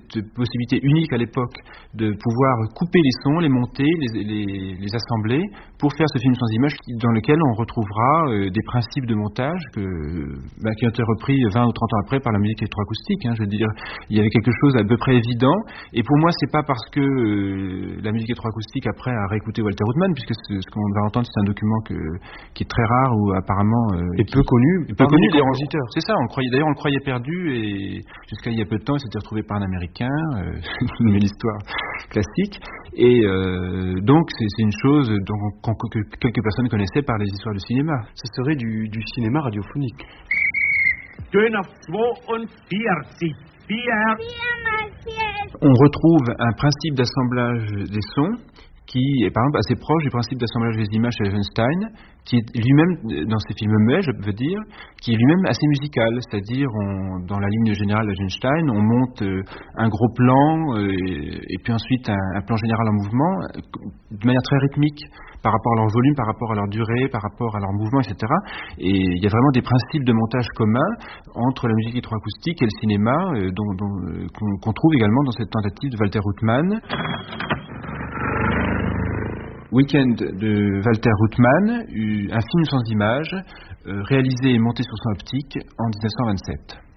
cette possibilité unique à l'époque de pouvoir couper les sons, les monter, les assembler pour faire ce film sans images dans lequel on retrouvera des principes de montage qui ont été repris 20 ou 30 ans après par la musique électroacoustique. Je veux dire, il y avait quelque chose à peu près évident. Et pour moi, c'est pas parce que la musique électroacoustique après a réécouté Walter Ruttmann, puisque ce qu'on va entendre, c'est un document qui est très rare ou apparemment et peu connu des compositeurs. C'est ça. On le croyait perdu et jusqu'à il y a peu de temps, il s'était retrouvé par un Américain. Mais l'histoire classique. Et donc c'est une chose que quelques personnes connaissaient par les histoires du cinéma. Ce serait du cinéma radiophonique. On retrouve un principe d'assemblage des sons qui est par exemple assez proche du principe d'assemblage des images chez Eisenstein, qui est lui-même, dans ses films muets, je veux dire, qui est lui-même assez musical, c'est-à-dire dans la ligne générale d'Eisenstein, on monte un gros plan et puis ensuite un plan général en mouvement de manière très rythmique par rapport à leur volume, par rapport à leur durée, par rapport à leur mouvement, etc. Et il y a vraiment des principes de montage communs entre la musique électroacoustique et le cinéma qu'on trouve également dans cette tentative de Walter Ruttmann. Week-end de Walter Ruttmann, un film sans images, réalisé et monté sur son optique en 1927.